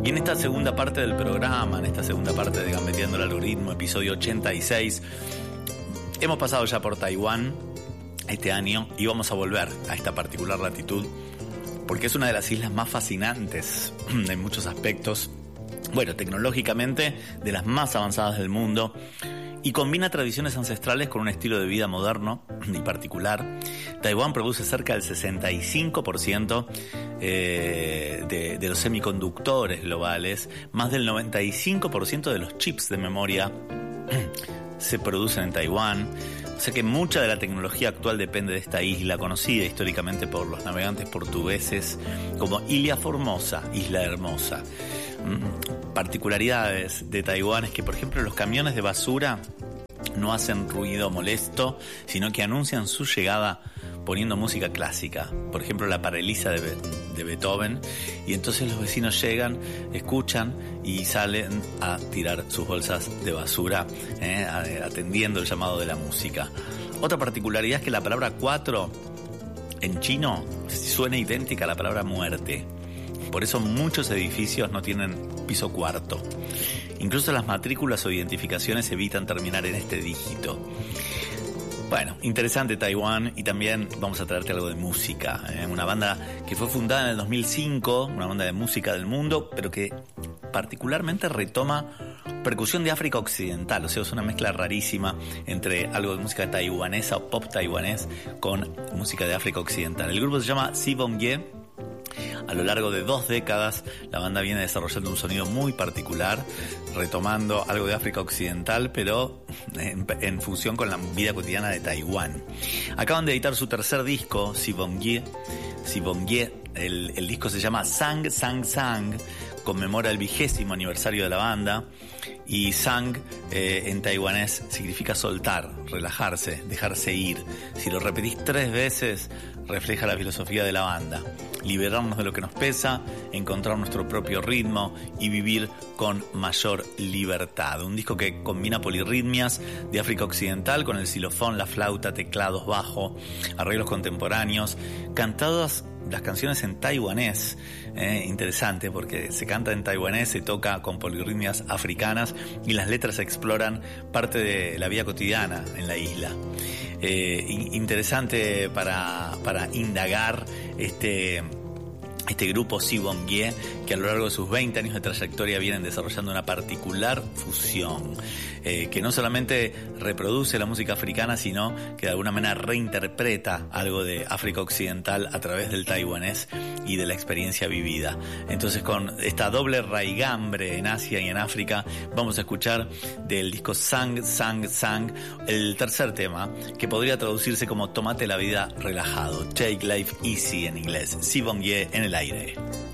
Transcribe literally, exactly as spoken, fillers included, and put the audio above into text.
Y en esta segunda parte del programa, en esta segunda parte de Gambeteando el Algoritmo, episodio ochenta y seis, hemos pasado ya por Taiwán este año y vamos a volver a esta particular latitud porque es una de las islas más fascinantes en muchos aspectos, bueno, tecnológicamente de las más avanzadas del mundo, y combina tradiciones ancestrales con un estilo de vida moderno y particular. Taiwán produce cerca del sesenta y cinco por ciento eh, de, de los semiconductores globales, más del noventa y cinco por ciento de los chips de memoria se producen en Taiwán. O sea que mucha de la tecnología actual depende de esta isla, conocida históricamente por los navegantes portugueses como Ilha Formosa, Isla Hermosa. Particularidades de Taiwán es que, por ejemplo, los camiones de basura no hacen ruido molesto, sino que anuncian su llegada poniendo música clásica, por ejemplo la Paralisa de, Be- de Beethoven, y entonces los vecinos llegan, escuchan y salen a tirar sus bolsas de basura, eh, atendiendo el llamado de la música. Otra particularidad es que la palabra cuatro en chino suena idéntica a la palabra muerte. Por eso muchos edificios no tienen piso cuarto. Incluso las matrículas o identificaciones evitan terminar en este dígito. Bueno, interesante Taiwán, y también vamos a traerte algo de música. ¿eh? Una banda que fue fundada en el dos mil cinco, una banda de música del mundo, pero que particularmente retoma percusión de África Occidental. O sea, es una mezcla rarísima entre algo de música taiwanesa o pop taiwanés con música de África Occidental. El grupo se llama Si Bong Ye. A lo largo de dos décadas, la banda viene desarrollando un sonido muy particular, retomando algo de África Occidental, pero en, en función con la vida cotidiana de Taiwán. Acaban de editar su tercer disco, Si Bong Ye. Si Bong Ye, el, el disco se llama Sang Sang Sang, conmemora el vigésimo aniversario de la banda, y Sang eh, en taiwanés significa soltar, relajarse, dejarse ir. Si lo repetís tres veces, refleja la filosofía de la banda: liberarnos de lo que nos pesa, encontrar nuestro propio ritmo y vivir con mayor libertad. Un disco que combina polirritmias de África Occidental con el xilofón, la flauta, teclados, bajo, arreglos contemporáneos, cantadas las canciones en taiwanés. Eh, interesante porque se canta en taiwanés, se toca con polirritmias africanas y las letras exploran parte de la vida cotidiana en la isla. Eh, interesante para, para indagar este... Este grupo Si Bong Ye, que a lo largo de sus veinte años de trayectoria vienen desarrollando una particular fusión, eh, que no solamente reproduce la música africana, sino que de alguna manera reinterpreta algo de África Occidental a través del taiwanés y de la experiencia vivida. Entonces, con esta doble raigambre en Asia y en África, vamos a escuchar del disco Sang Sang Sang el tercer tema, que podría traducirse como Tómate la vida relajado, Take Life Easy en inglés. Si Bong Ye en el aire.